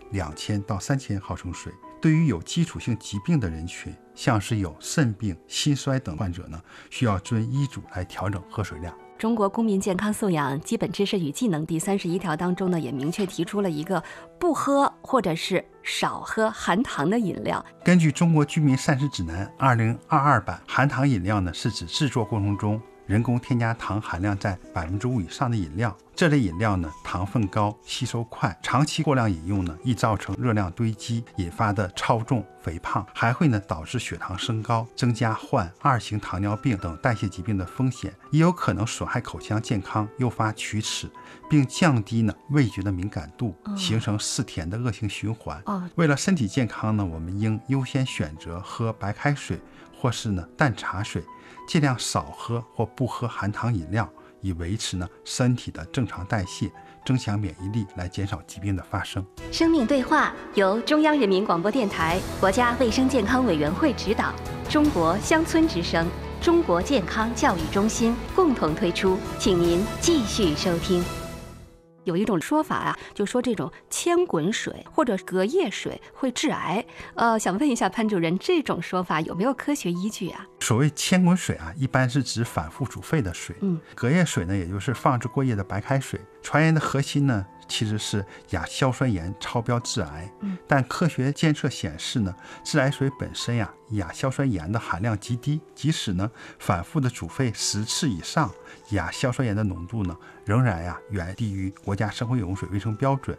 2000到3000毫升水。对于有基础性疾病的人群，像是有肾病、心衰等患者呢，需要遵医嘱来调整喝水量。 中国公民健康素养基本知识与技能第31条当中呢，也明确提出了一个不喝或者是少喝含糖的饮料。 根据中国居民膳食指南2022版，含糖饮料呢是指制作过程中人工添加糖含量占5%以上的饮料。这类饮料呢，糖分高，吸收快，长期过量饮用呢，易造成热量堆积，引发的超重、肥胖，还会呢导致血糖升高，增加患2型糖尿病等代谢疾病的风险，也有可能损害口腔健康，诱发龋齿，并降低呢味觉的敏感度，形成嗜甜的恶性循环。为了身体健康呢，我们应优先选择喝白开水或是呢淡茶水，尽量少喝或不喝含糖饮料，以维持呢身体的正常代谢，增强免疫力，来减少疾病的发生。 生命对话由中央人民广播电台、国家卫生健康委员会指导，中国乡村之声、中国健康教育中心共同推出，请您继续收听。有一种说法啊，就说这种千滚水或者隔夜水会致癌。想问一下潘主任，这种说法有没有科学依据啊？ 所谓千滚水啊，一般是指反复煮沸的水。隔夜水呢，也就是放置过夜的白开水。传言的核心呢，其实是亚硝酸盐超标致癌。但科学监测显示呢，自来水本身呀，亚硝酸盐的含量极低，即使呢反复的煮沸10次以上，亚硝酸盐的浓度呢，仍然远低于国家生活饮用水卫生标准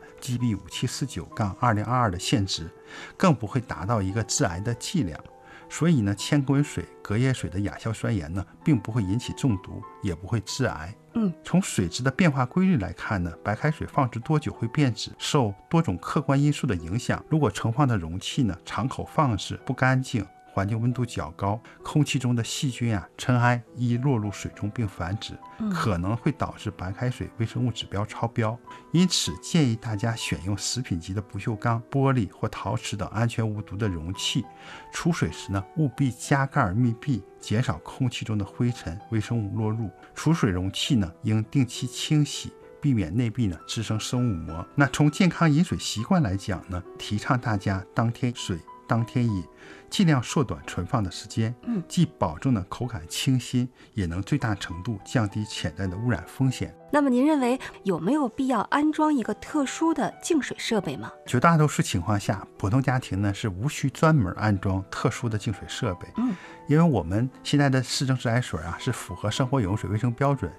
GB5749-2022 的限值，更不会达到一个致癌的剂量。所以呢，千滚水、隔夜水的亚硝酸盐呢，并不会引起中毒，也不会致癌。从水质的变化规律来看呢，白开水放置多久会变质，受多种客观因素的影响。如果盛放的容器呢，敞口放置不干净，环境温度较高，空气中的细菌尘埃易落入水中并繁殖，可能会导致白开水微生物指标超标。因此建议大家选用食品级的不锈钢、玻璃或陶瓷等安全无毒的容器。储水时呢，务必加盖密闭，减少空气中的灰尘、微生物落入。储水容器呢，应定期清洗，避免内壁呢滋生生物膜。那从健康饮水习惯来讲呢，提倡大家当天水当天饮，尽量缩短存放的时间，既保证了口感清新，也能最大程度降低潜在的污染风险。 那么您认为有没有必要安装一个特殊的净水设备吗？ 绝大多数情况下，普通家庭呢是无需专门安装特殊的净水设备，因为我们现在的市政自来水是符合生活饮用水卫生标准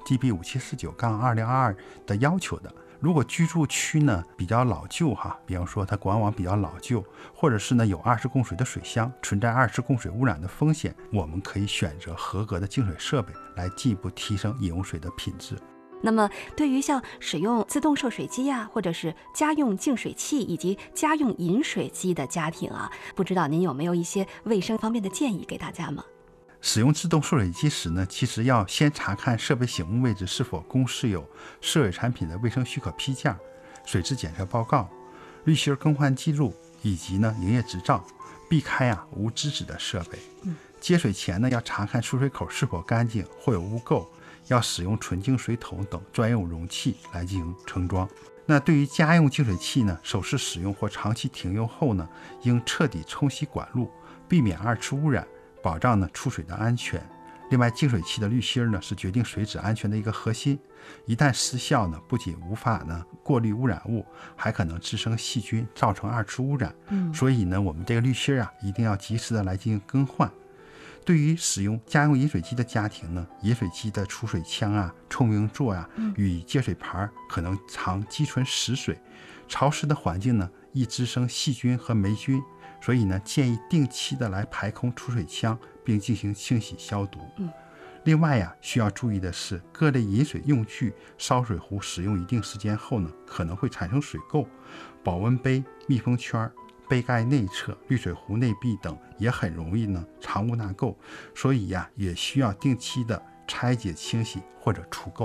GB5749-2022 的要求的。如果居住区呢比较老旧比方说它管网比较老旧，或者是呢有2次供水的水箱，存在2次供水污染的风险，我们可以选择合格的净水设备来进一步提升饮用水的品质。 那么对于像使用自动售水机或者是家用净水器以及家用饮水机的家庭不知道您有没有一些卫生方面的建议给大家吗？ 使用自动售水机时呢，其实要先查看设备醒目位置是否公示有涉水产品的卫生许可批件、水质检测报告、滤芯更换记录以及呢营业执照，避开无资质的设备。接水前呢，要查看出水口是否干净或有污垢，要使用纯净水桶等专用容器来进行盛装。那对于家用净水器呢，首次使用或长期停用后呢，应彻底冲洗管路，避免2次污染，保障呢出水的安全。另外，净水器的滤芯呢是决定水质安全的一个核心，一旦失效呢，不仅无法呢过滤污染物，还可能滋生细菌，造成2次污染。所以呢，我们这个滤芯一定要及时的来进行更换。对于使用家用饮水机的家庭呢，饮水机的储水枪冲明座与接水盘可能常积存死水，潮湿的环境呢易滋生细菌和霉菌，所以呢建议定期的来排空储水枪，并进行清洗消毒。另外需要注意的是，各类饮水用具、烧水壶使用一定时间后呢，可能会产生水垢，保温杯、密封圈、杯盖内侧、滤水壶内壁等也很容易呢藏污纳垢，所以也需要定期的拆解清洗或者除垢。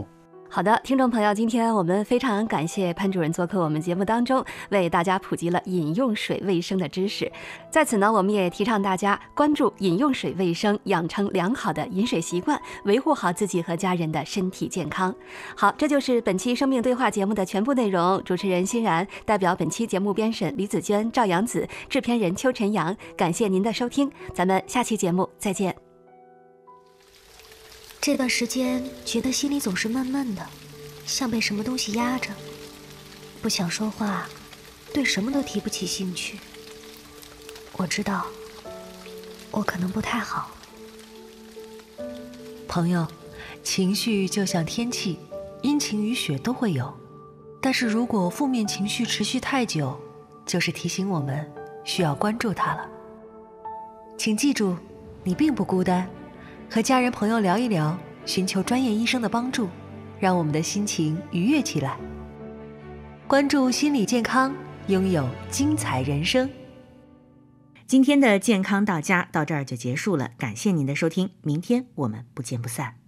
好的，听众朋友，今天我们非常感谢潘主任做客我们节目当中，为大家普及了饮用水卫生的知识。在此呢，我们也提倡大家关注饮用水卫生，养成良好的饮水习惯，维护好自己和家人的身体健康。好，这就是本期生命对话节目的全部内容。主持人欣然代表本期节目编审李子娟、赵阳子，制片人邱晨阳，感谢您的收听，咱们下期节目再见。 这段时间觉得心里总是闷闷的，像被什么东西压着，不想说话，对什么都提不起兴趣。我知道，我可能不太好。 朋友，情绪就像天气，阴晴雨雪都会有，但是如果负面情绪持续太久，就是提醒我们需要关注它了。请记住，你并不孤单，和家人朋友聊一聊，寻求专业医生的帮助，让我们的心情愉悦起来。关注心理健康，拥有精彩人生。 今天的健康到家到这儿就结束了，感谢您的收听，明天我们不见不散。